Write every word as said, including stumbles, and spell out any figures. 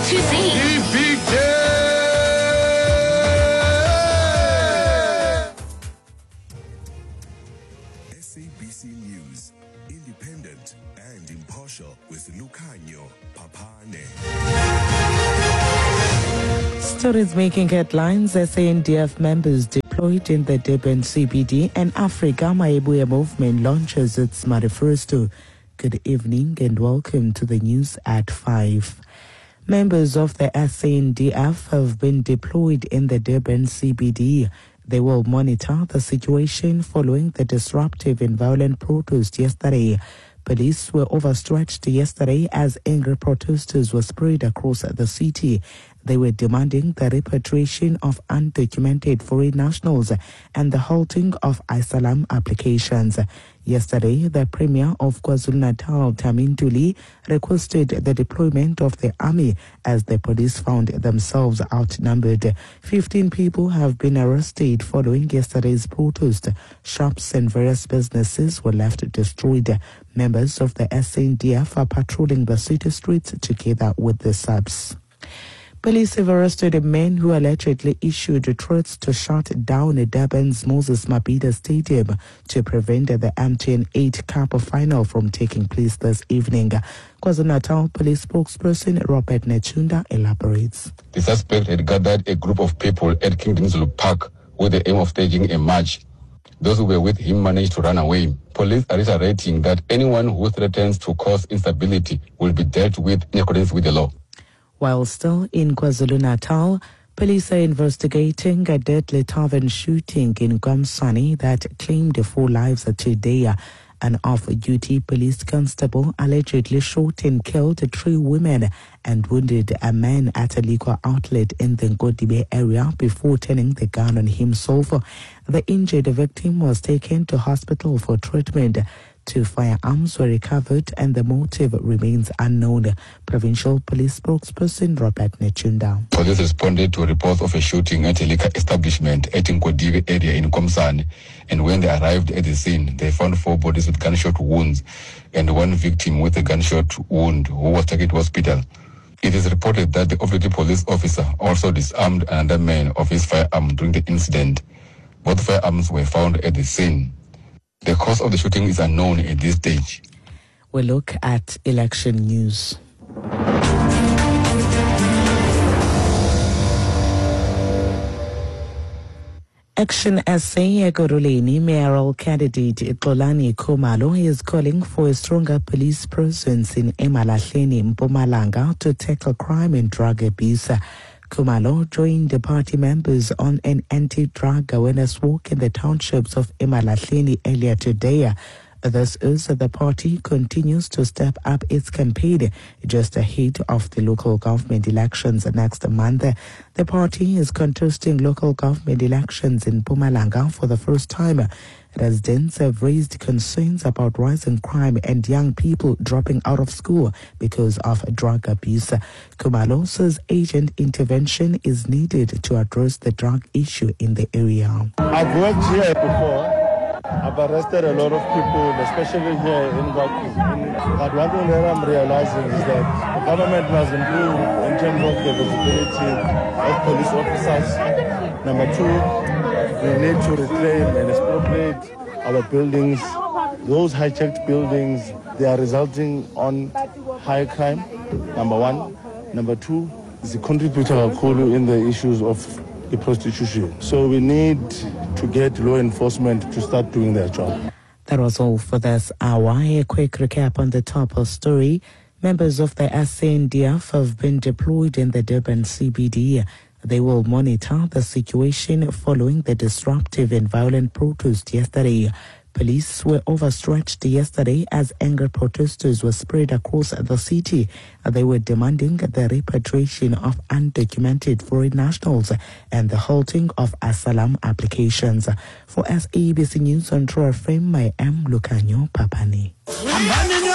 to Z. S A B C News, independent and impartial with Lucanio Papane. Stories making headlines. S A N D F members deployed in the Durban C B D and Africa Maebuya movement launches its manifesto. Good evening and welcome to the news at five. Members of the S A N D F have been deployed in the Durban C B D. They will monitor the situation following the disruptive and violent protest yesterday. Police were overstretched yesterday as angry protesters were spread across the city. They were demanding the repatriation of undocumented foreign nationals and the halting of asylum applications. Yesterday, the Premier of KwaZulu-Natal, Tamin Tuli, requested the deployment of the army as the police found themselves outnumbered. Fifteen people have been arrested following yesterday's protest. Shops and various businesses were left destroyed. Members of the S A N D F are patrolling the city streets together with the subs. Police have arrested a man who allegedly issued threats to shut down Durban's Moses Mabhida Stadium to prevent the M T N eight Cup final from taking place this evening. KwaZulu-Natal Police spokesperson Robert Nechunda elaborates. The suspect had gathered a group of people at Kingdom Zulu Park with the aim of staging a march. Those who were with him managed to run away. Police are reiterating that anyone who threatens to cause instability will be dealt with in accordance with the law. While still in KwaZulu-Natal, police are investigating a deadly tavern shooting in Kwamsani that claimed four lives today. An off-duty police constable allegedly shot and killed three women and wounded a man at a liquor outlet in the Ngodibe area before turning the gun on himself. The injured victim was taken to hospital for treatment. Two firearms were recovered and the motive remains unknown. Provincial Police spokesperson Robert Nechunda. Police responded to reports of a shooting at a liquor establishment at Ngodibe area in Komsani, and when they arrived at the scene, they found four bodies with gunshot wounds and one victim with a gunshot wound who was taken to hospital. It is reported that the off-duty police officer also disarmed another man of his firearm during the incident. Both firearms were found at the scene. The cause of the shooting is unknown at this stage. We look at election news. Action S A Ekurhuleni mayoral candidate Xolani Khumalo is calling for a stronger police presence in Emalahleni, Mpumalanga to tackle crime and drug abuse. Khumalo joined the party members on an anti-drug awareness walk in the townships of Emalahleni earlier today. This is the party continues to step up its campaign just ahead of the local government elections next month. The party is contesting local government elections in Mpumalanga for the first time. Residents have raised concerns about rising crime and young people dropping out of school because of drug abuse. Khumalo says urgent intervention is needed to address the drug issue in the area. I've worked here before. I've arrested a lot of people, especially here in Gwaku. But one thing that I'm realizing is that the government must improve in terms of the visibility of police officers. Number two, we need to reclaim and expropriate our buildings. Those hijacked buildings, they are resulting on high crime, number one. Number two, is a contributor in the issues of the prostitution. So we need to get law enforcement to start doing their job. That was all for this hour. A quick recap on the top of story. Members of the S A N D F have been deployed in the Durban C B D. They will monitor the situation following the disruptive and violent protest yesterday. Police were overstretched yesterday as angry protesters were spread across the city. They were demanding the repatriation of undocumented foreign nationals and the halting of asylum applications. For S A B C News on True F M, I am Lucanio Papane.